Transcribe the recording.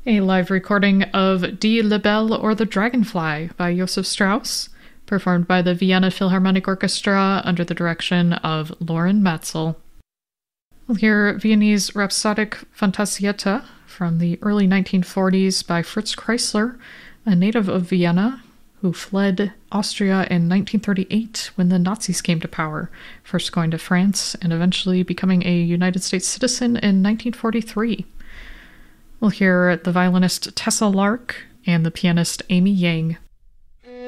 A live recording of Die Libelle or the Dragonfly by Joseph Strauss, performed by the Vienna Philharmonic Orchestra under the direction of Loren Matzel. We'll hear Viennese Rhapsodic Fantasietta from the early 1940s by Fritz Kreisler, a native of Vienna who fled Austria in 1938 when the Nazis came to power, first going to France and eventually becoming a United States citizen in 1943. We'll hear the violinist Tessa Lark and the pianist Amy Yang.